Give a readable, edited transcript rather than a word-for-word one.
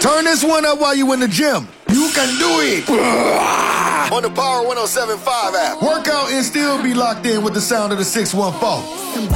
Turn this one up while you in the gym. You can do it. On the Power 107.5 app. Work out and still be locked in with the sound of the 614.